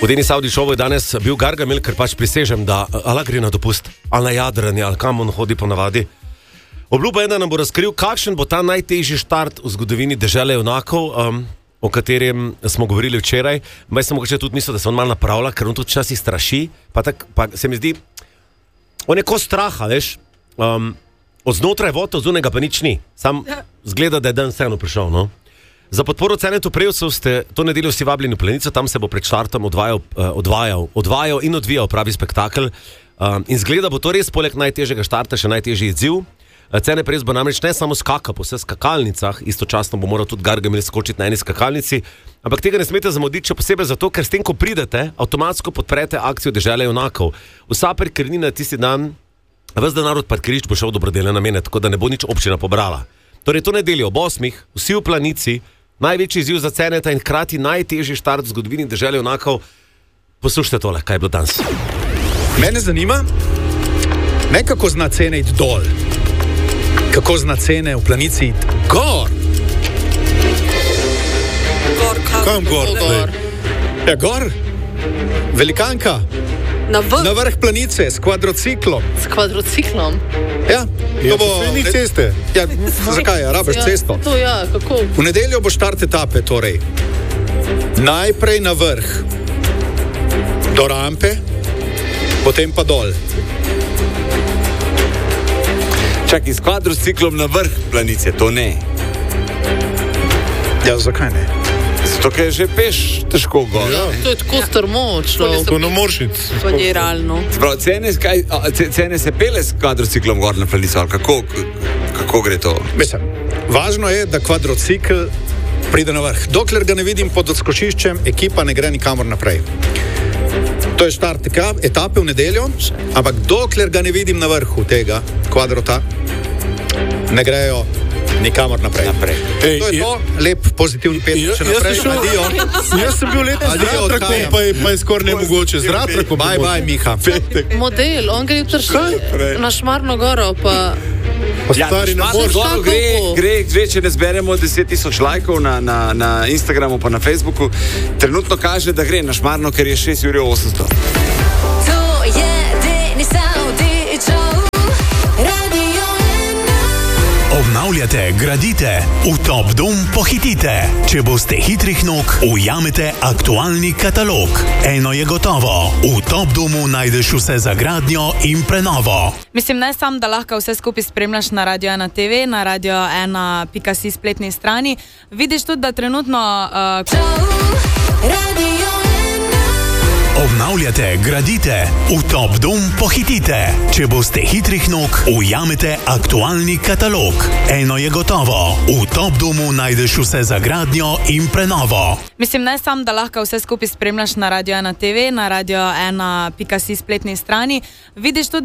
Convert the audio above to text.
V Deni Saudi šovu je danes bil Gargamel, ker pač prisežem, da ali gre na dopust, ali na jadranje, ali kam on hodi ponavadi. Obljuba je, da nam bo razkril, kakšen bo ta najtežji štart v zgodovini dežele junakov, o katerem smo govorili včeraj. Maj sem mogoče tudi mislil, da se on malo napravlja, ker on tudi včasih straši. Pa se mi zdi, on je ko straha, veš, od znotraj vod, od zunega pa nič ni. Sam zgleda, da je dan vseeno prišel, no. Za podporo Cenetu Prejevcev ste to nedeljo vsi vabljeni v Planico, tam se bo pred štartom odvajal in odvijal pravi spektakel. In zgleda bo to res poleg najtežjega štarta še najtežji izziv. Cene Prejevc bo namreč ne samo skakal po vseh skakalnicah, istočasno bo moral tudi Gargamel skočiti na eni skakalnici, ampak tega ne smete zamuditi, še posebej zato, ker s tem, ko pridete, avtomatsko podprete akcijo Dežele junakov. Vsa parkirnina tisti dan, ves denar od parkirišč bo šel v dobrodelne namene, tako da ne bo nič občina pobrala. Torej to nedeljo ob 8, vsi v Planici, največji izziv za Ceneta in hkrati najtežji štart v zgodovini Dežele junakov. Poslušajte tole, kaj je bilo danes. Mene zanima, ne kako zna cene iti dol, kako zna cene v Planici iti gor. Kam gor? Ja, gor. Velikanka. Na vrh Planice s kvadrociklom. S kvadrociklom? Ja, to bo ni ceste. Ja, zakaj? Rabiš cesto. To ja, kako? V nedeljo bo štart etape, torej. Najprej na vrh, do rampe, potem pa dol. Čakaj, s kvadrociklom na vrh Planice, to ne. Ja, zakaj ne? Zato, ker je že peš težko gor. Ja. To je tako strmočno. To ne moreš iti. To je realno. Sprav, cene se pele s kvadrociklom gor na Planico, ali kako gre to? Mislim, važno je, da kvadrocikl pride na vrh. Dokler ga ne vidim pod odskočiščem, ekipa ne gre nikamor naprej. To je štart etape v nedeljo, ampak dokler ga ne vidim na vrhu tega kvadrota, ne grejo nikamor naprej. Ej, to je to, lep, pozitivni pet, še naprej. Jaz sem bil letos z ratrakom, pa je skoraj nemogoče. Z ratrakom. Bye, Miha. Model, on gre jutri na Šmarno goro, pa... Ja, gre, če ne zberemo 10,000 lajkov na Instagramu pa na Facebooku, trenutno kaže, da gre na Šmarno, ker je 6,800 €. To je Deni Saudi Show. Obnavljate, gradite, v Top Dom pohitite. Če boste hitrih nog, ujamete aktualni katalog. Eno je gotovo, v Top Domu najdeš vse za gradnjo in prenovo. Mislim, ne samo, da lahko vse skupaj spremljaš na Radio 1 TV, na radio1.si spletni strani. Vidiš tudi, da trenutno... Obnavljate, gradite, v Top Dom pohitite. Če boste hitrih nog, ujamete aktualni katalog. Eno je gotovo, v Top Domu najdeš vse za gradnjo in prenovo. Mislim, ne samo, da lahko vse skupaj spremljaš na Radio 1 TV, na radio1.si spletni strani. Vidiš tudi,